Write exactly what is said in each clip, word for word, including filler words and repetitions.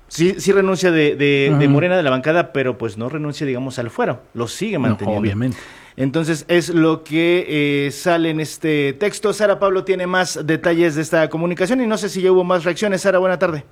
Sí, sí renuncia de, de, uh-huh. de Morena, de la bancada, pero pues no renuncia, digamos, al fuero, lo sigue manteniendo. No, obviamente. Entonces es lo que eh, sale en este texto. Sara Pablo tiene más detalles de esta comunicación y no sé si ya hubo más reacciones. Sara, buena tarde.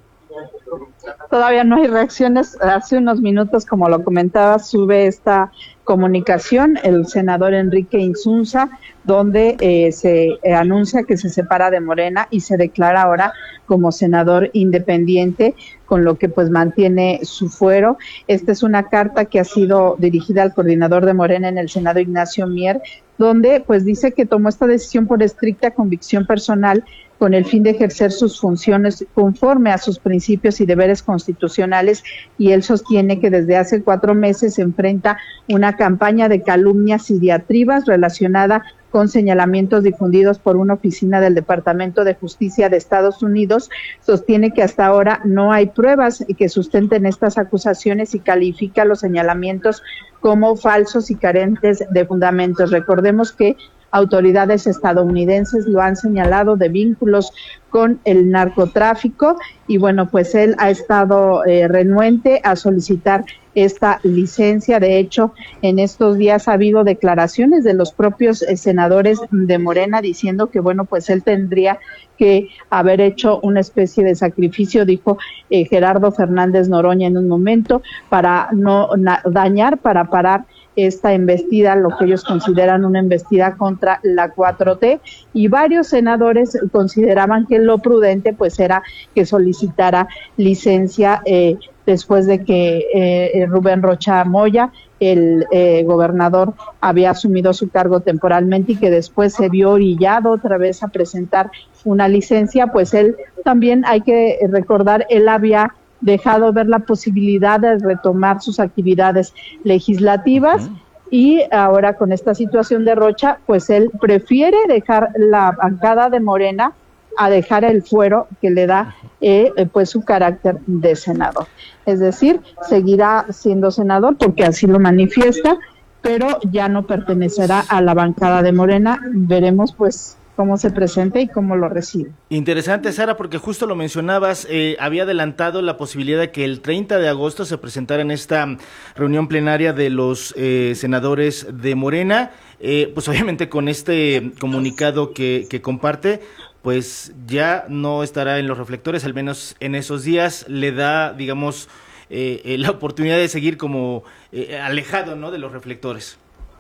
Todavía no hay reacciones. Hace unos minutos, como lo comentaba, sube esta comunicación el senador Enrique Insunza, donde eh, se eh, anuncia que se separa de Morena y se declara ahora como senador independiente, con lo que pues mantiene su fuero. Esta es una carta que ha sido dirigida al coordinador de Morena en el Senado, Ignacio Mier, donde pues dice que tomó esta decisión por estricta convicción personal, con el fin de ejercer sus funciones conforme a sus principios y deberes constitucionales, y él sostiene que desde hace cuatro meses se enfrenta una campaña de calumnias y diatribas relacionada con señalamientos difundidos por una oficina del Departamento de Justicia de Estados Unidos. Sostiene que hasta ahora no hay pruebas que sustenten estas acusaciones y califica los señalamientos como falsos y carentes de fundamentos. Recordemos que autoridades estadounidenses lo han señalado de vínculos con el narcotráfico y bueno, pues él ha estado eh, renuente a solicitar esta licencia. De hecho, en estos días ha habido declaraciones de los propios eh, senadores de Morena diciendo que bueno, pues él tendría que haber hecho una especie de sacrificio, dijo eh, Gerardo Fernández Noroña en un momento, para no na- dañar, para parar esta embestida, lo que ellos consideran una embestida contra la cuatro T, y varios senadores consideraban que lo prudente pues era que solicitara licencia eh, después de que eh, Rubén Rocha Moya, el eh, gobernador, había asumido su cargo temporalmente y que después se vio orillado otra vez a presentar una licencia. Pues él también, hay que recordar, él había dejado ver la posibilidad de retomar sus actividades legislativas, uh-huh. y ahora con esta situación de Rocha, pues él prefiere dejar la bancada de Morena a dejar el fuero que le da eh, pues su carácter de senador. Es decir, seguirá siendo senador porque así lo manifiesta, pero ya no pertenecerá a la bancada de Morena. Veremos pues cómo se presenta y cómo lo recibe. Interesante, Sara, porque justo lo mencionabas, eh, había adelantado la posibilidad de que el treinta de agosto se presentara en esta reunión plenaria de los eh, senadores de Morena, eh, pues obviamente con este comunicado que, que comparte, pues ya no estará en los reflectores, al menos en esos días. Le da, digamos, eh, eh, la oportunidad de seguir como eh, alejado, ¿no?, de los reflectores.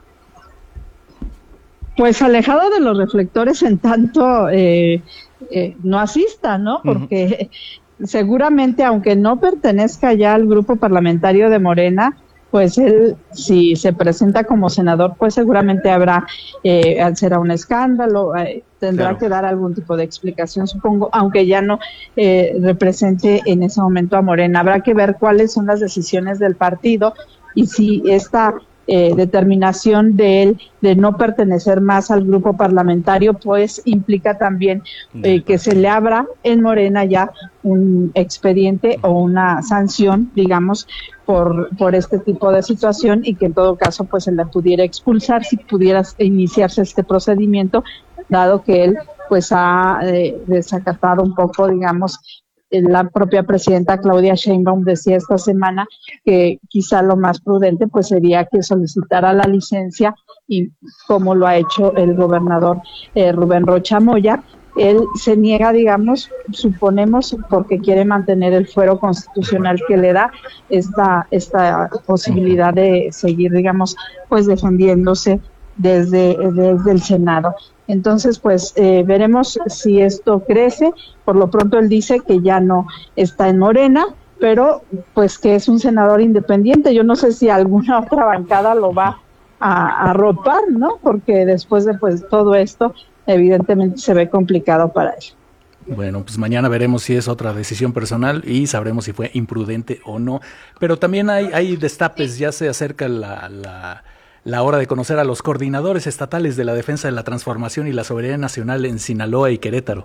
Pues alejado de los reflectores en tanto eh, eh, no asista, ¿no? Porque uh-huh. seguramente, aunque no pertenezca ya al grupo parlamentario de Morena, pues él, si se presenta como senador, pues seguramente habrá, eh, será un escándalo, eh, tendrá claro. que dar algún tipo de explicación, supongo, aunque ya no eh, represente en ese momento a Morena. Habrá que ver cuáles son las decisiones del partido y si esta eh, determinación de él de no pertenecer más al grupo parlamentario, pues implica también eh, que se le abra en Morena ya un expediente o una sanción, digamos, por por este tipo de situación, y que en todo caso pues se la pudiera expulsar si pudiera iniciarse este procedimiento, dado que él pues ha eh, desacatado un poco, digamos. La propia presidenta Claudia Sheinbaum decía esta semana que quizá lo más prudente pues sería que solicitara la licencia, y como lo ha hecho el gobernador eh, Rubén Rocha Moya. Él se niega, digamos, suponemos, porque quiere mantener el fuero constitucional que le da esta esta posibilidad de seguir, digamos, pues defendiéndose desde, desde el Senado. Entonces, pues eh, veremos si esto crece. Por lo pronto él dice que ya no está en Morena, pero pues que es un senador independiente. Yo no sé si alguna otra bancada lo va a arropar, ¿no? Porque después de pues todo esto, evidentemente se ve complicado para él. Bueno, pues mañana veremos si es otra decisión personal y sabremos si fue imprudente o no. Pero también hay, hay destapes, ya se acerca la, la, la hora de conocer a los coordinadores estatales de la defensa de la transformación y la soberanía nacional en Sinaloa y Querétaro.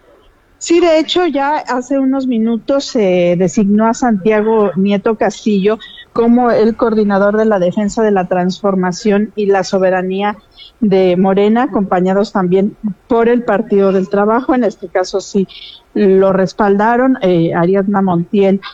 Sí, de hecho, ya hace unos minutos se designó a Santiago Nieto Castillo como el coordinador de la defensa de la transformación y la soberanía de Morena, acompañados también por el Partido del Trabajo. En este caso sí lo respaldaron. eh, Ariadna Montiel